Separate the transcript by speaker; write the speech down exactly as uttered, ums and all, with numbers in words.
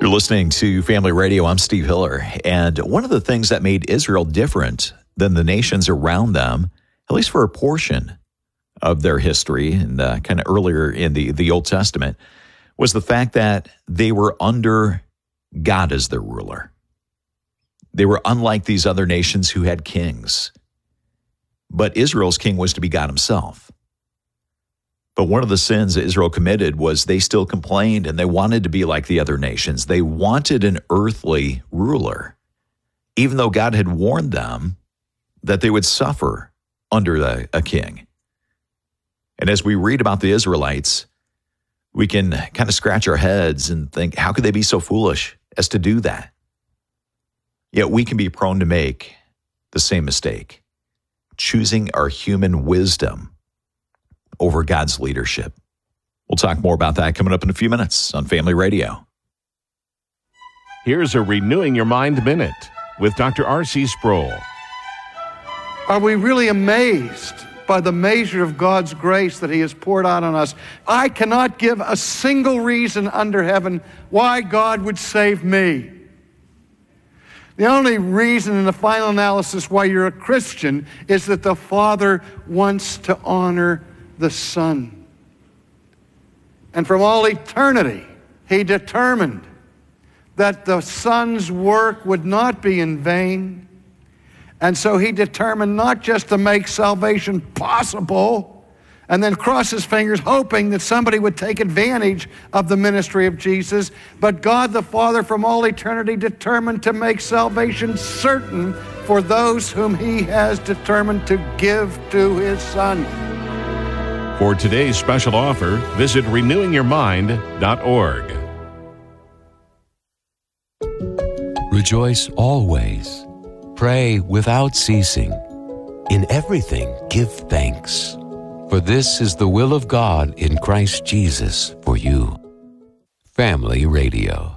Speaker 1: You're listening to Family Radio. I'm Steve Hiller. And one of the things that made Israel different than the nations around them, at least for a portion of their history and uh, kind of earlier in the, the Old Testament, was the fact that they were under God as their ruler. They were unlike these other nations who had kings. But Israel's king was to be God himself. But one of the sins that Israel committed was they still complained and they wanted to be like the other nations. They wanted an earthly ruler, even though God had warned them that they would suffer under a, a king. And as we read about the Israelites, we can kind of scratch our heads and think, how could they be so foolish as to do that? Yet we can be prone to make the same mistake, choosing our human wisdom over God's leadership. We'll talk more about that coming up in a few minutes on Family Radio.
Speaker 2: Here's a Renewing Your Mind Minute with Doctor R C Sproul.
Speaker 3: Are we really amazed by the measure of God's grace that He has poured out on us? I cannot give a single reason under heaven why God would save me. The only reason in the final analysis why you're a Christian is that the Father wants to honor the Son. And from all eternity, He determined that the Son's work would not be in vain. And so He determined not just to make salvation possible and then cross His fingers hoping that somebody would take advantage of the ministry of Jesus, but God the Father from all eternity determined to make salvation certain for those whom He has determined to give to His Son.
Speaker 2: For today's special offer, visit renewing your mind dot org.
Speaker 4: Rejoice always. Pray without ceasing. In everything give thanks. For this is the will of God in Christ Jesus for you. Family Radio.